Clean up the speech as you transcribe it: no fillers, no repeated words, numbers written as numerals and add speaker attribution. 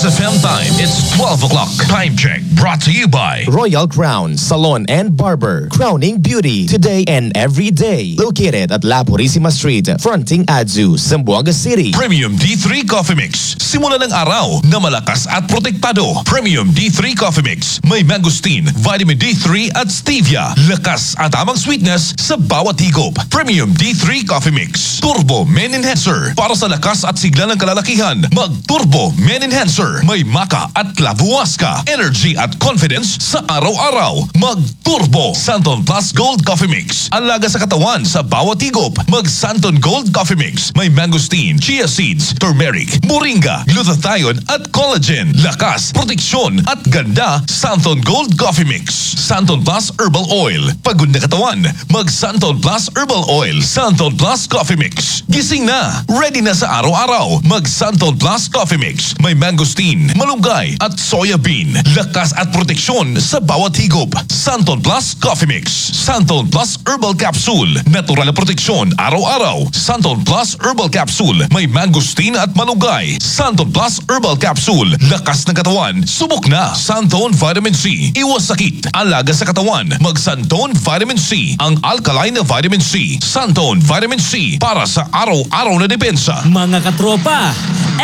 Speaker 1: SFM time. It's 12 o'clock. Time check. Brought to you by
Speaker 2: Royal Crown Salon and Barber, crowning beauty today and every day. Located at La Purisima Street, fronting Adzu, Zamboanga City.
Speaker 1: Premium D3 Coffee Mix. Simula ng araw na malakas at protektado. Premium D3 Coffee Mix. May mangosteen, vitamin D3 at stevia. Lakas at tamang sweetness sa bawat higop. Premium D3 Coffee Mix. Turbo Men Enhancer. Para sa lakas at sigla ng kalalakihan, mag-Turbo Men Enhancer. May maka at labuwaska. Energy at confidence sa araw-araw. Mag-Turbo Santon Plus Gold Coffee Mix. Alaga sa katawan sa bawat higop. Mag-Santon Gold Coffee Mix. May mangosteen, chia seeds, turmeric, moringa, glutathione at collagen. Lakas, proteksyon at ganda. Santon Gold Coffee Mix. Santon Plus Herbal Oil. Pagod na katawan, mag-Santon Plus Herbal Oil. Santon Plus Coffee Mix. Gising na, ready na sa araw-araw. Mag-Santon Plus Coffee Mix. May mangosteen, malunggay at soya bean. Lakas at proteksyon sa bawat higop. Santon Plus Coffee Mix. Santon Plus Herbal Capsule. Natural na proteksyon araw-araw. Santon Plus Herbal Capsule. May mangosteen at malunggay. Santon Plus Herbal Capsule. Lakas ng katawan. Subok na. Santon Vitamin C. Iwas sakit. Alaga sa katawan. Mag-Santon Vitamin C. Ang alkaline na vitamin C. Santon Vitamin C. Para sa araw-araw na depensa.
Speaker 3: Mga katropa,